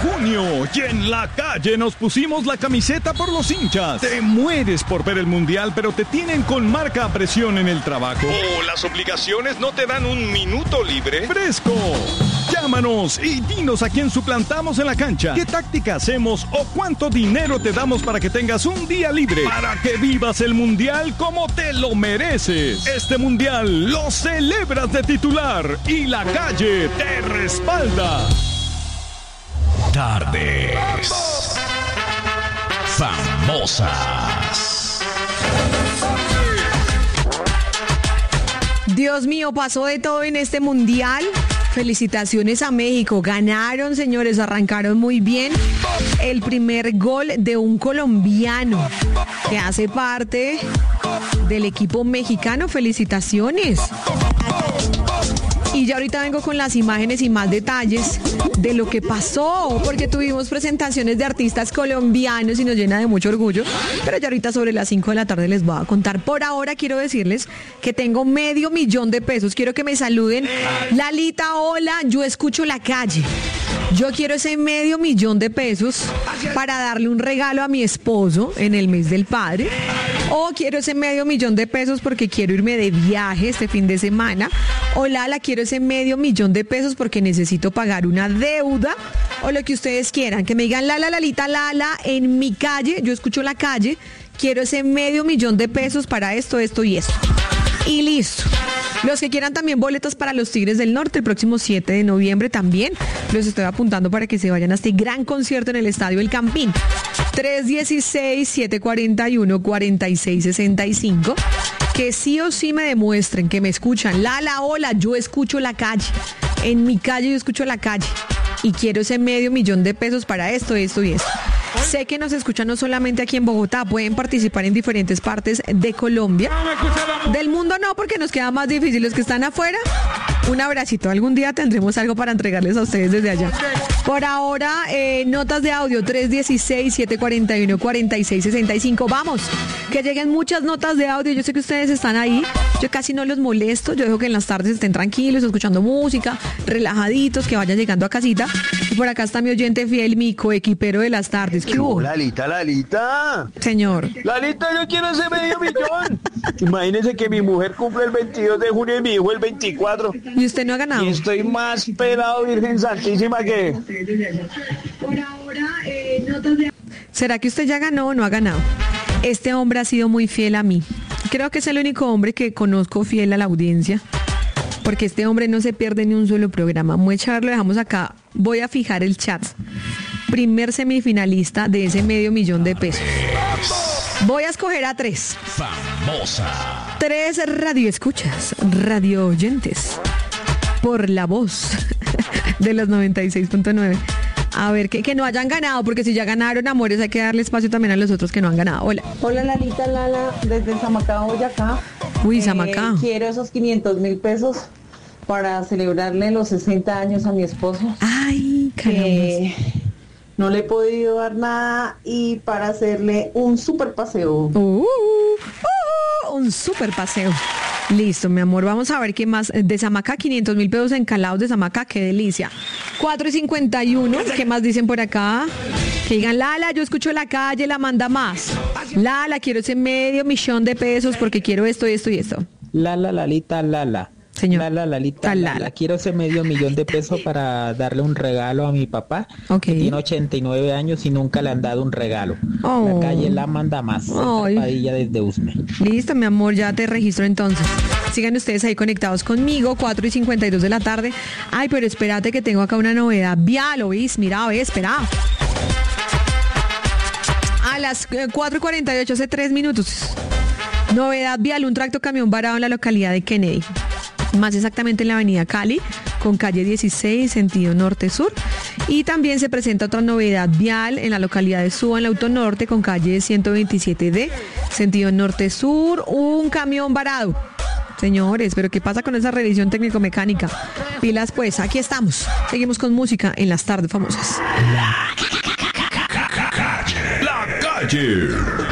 junio y en la calle nos pusimos la camiseta por los hinchas. Te mueres por ver el mundial, pero te tienen con marca a presión en el trabajo. ¿O las obligaciones no te dan un minuto libre? ¡Fresco! Llámanos y dinos a quién suplantamos en la cancha, qué táctica hacemos o cuánto dinero te damos para que tengas un día libre, para que vivas el mundial como te lo mereces. Este mundial lo celebras de titular y la calle te respalda. Tardes famosas. Dios mío, pasó de todo en este mundial. Felicitaciones a México. Ganaron, señores, arrancaron muy bien. El primer gol de un colombiano que hace parte del equipo mexicano. Felicitaciones. Y ya ahorita vengo con las imágenes y más detalles de lo que pasó, porque tuvimos presentaciones de artistas colombianos y nos llena de mucho orgullo. Pero ya ahorita sobre las 5 de la tarde les voy a contar. Por ahora quiero decirles que tengo $500,000 de pesos. Quiero que me saluden. Lalita, hola, yo escucho la calle. Yo quiero ese $500,000 de pesos para darle un regalo a mi esposo en el mes del padre. O quiero ese $500,000 de pesos porque quiero irme de viaje este fin de semana. O Lala, quiero ese $500,000 de pesos porque necesito pagar una deuda. O lo que ustedes quieran. Que me digan, Lala, Lalita, Lala, en mi calle, yo escucho la calle, quiero ese $500,000 de pesos para esto, esto y esto. Y listo. Los que quieran también boletos para los Tigres del Norte el próximo 7 de noviembre también. Los estoy apuntando para que se vayan a este gran concierto en el Estadio El Campín. 316-741-4665. Que sí o sí me demuestren que me escuchan. Lala, hola, yo escucho la calle. En mi calle yo escucho la calle. Y quiero ese $500,000 de pesos para esto, esto y esto. Sé que nos escuchan no solamente aquí en Bogotá, pueden participar en diferentes partes de Colombia. Del mundo no, porque nos queda más difícil. Los que están afuera, un abracito. Algún día tendremos algo para entregarles a ustedes desde allá. Por ahora, notas de audio 316-741-4665. Vamos, que lleguen muchas notas de audio. Yo sé que ustedes están ahí. Yo casi no los molesto. Yo dejo que en las tardes estén tranquilos, escuchando música, relajaditos, que vayan llegando a casita. Y por acá está mi oyente fiel, mi coequipero de las tardes. ¿Qué hubo? Lalita. Señor. Lalita, yo quiero ese $500,000. Imagínese que mi mujer cumple el 22 de junio y mi hijo el 24. ¿Y usted no ha ganado? Y estoy más pelado, Virgen Santísima, que... Por ahora, notas de... ¿Será que usted ya ganó o no ha ganado? Este hombre ha sido muy fiel a mí. Creo que es el único hombre que conozco fiel a la audiencia. Porque este hombre no se pierde ni un solo programa. Mucha lo dejamos acá. Voy a fijar el chat. Primer semifinalista de ese $500,000 de pesos. Voy a escoger a 3. Famosa. 3 radioescuchas, radio oyentes. Por la voz de los 96.9. A ver, que no hayan ganado, porque si ya ganaron, amores, hay que darle espacio también a los otros que no han ganado. Hola. Hola, Lalita, Lala, desde Samacá, Boyacá. Uy, Samacá. Quiero esos $500,000 pesos para celebrarle los 60 años a mi esposo. Ay, caramba. No le he podido dar nada y para hacerle un super paseo. Un super paseo. Listo, mi amor. Vamos a ver qué más. De Samacá, $500,000 pesos en Calados de Samacá. Qué delicia. 4:51. ¿Qué más dicen por acá? Que digan, Lala, yo escucho la calle, la manda más. Lala, quiero ese $500,000 de pesos porque quiero esto, esto y esto. Lala, Lalita, Lala. Señor. Lala, Lalita, Lala. Quiero ese $500,000 de pesos para darle un regalo a mi papá. Okay. Que tiene 89 años y nunca le han dado un regalo. Oh. La calle la manda más. Padilla desde Usme. Listo, mi amor, ya te registro entonces. Sigan ustedes ahí conectados conmigo, 4:52 de la tarde. Ay, pero espérate que tengo acá una novedad vial, ¿oís? Mira, espera. A las 4:48, hace 3 minutos. Novedad vial, un tracto camión varado en la localidad de Kennedy. Más exactamente en la avenida Cali, con calle 16, sentido norte-sur. Y también se presenta otra novedad vial en la localidad de Suba, en la Autonorte, con calle 127D, sentido norte-sur, un camión varado. Señores, ¿pero qué pasa con esa revisión técnico-mecánica? Pilas pues, aquí estamos. Seguimos con música en las tardes famosas. La calle.